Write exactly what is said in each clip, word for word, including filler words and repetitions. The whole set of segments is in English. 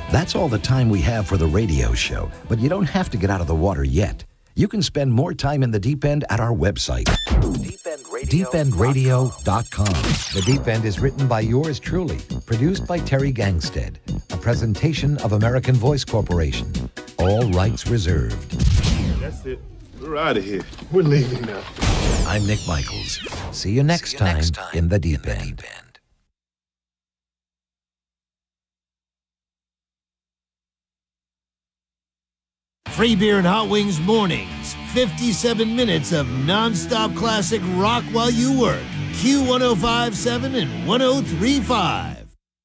That's all the time we have for the radio show, but you don't have to get out of the water yet. You can spend more time in the deep end at our website, deep end radio dot com. The Deep End is written by yours truly, produced by Terry Gangstead, a presentation of American Voice Corporation. All rights reserved. That's it. We're out of here. We're leaving now. I'm Nick Michaels. See you next, See you time, next time in the Deep in End. The Deep End. Free beer and hot wings mornings. fifty-seven minutes of non-stop classic rock while you work. Q one oh five point seven and one oh three point five.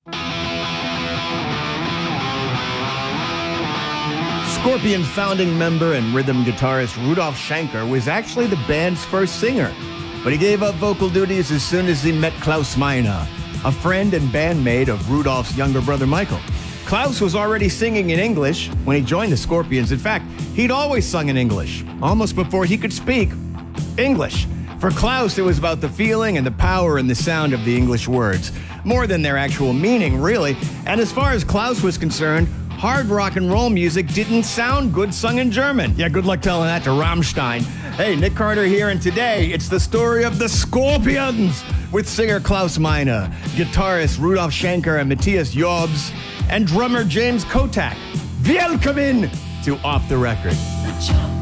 Scorpions founding member and rhythm guitarist Rudolf Schenker was actually the band's first singer, but he gave up vocal duties as soon as he met Klaus Meine, a friend and bandmate of Rudolf's younger brother Michael. Klaus was already singing in English when he joined the Scorpions. In fact, he'd always sung in English, almost before he could speak English. For Klaus, it was about the feeling and the power and the sound of the English words, more than their actual meaning, really. And as far as Klaus was concerned, hard rock and roll music didn't sound good sung in German. Yeah, good luck telling that to Rammstein. Hey, Nick Carter here, and today it's the story of the Scorpions with singer Klaus Meine, guitarist Rudolf Schenker and Matthias Jobs, and drummer James Kotak. Welcome to Off the Record.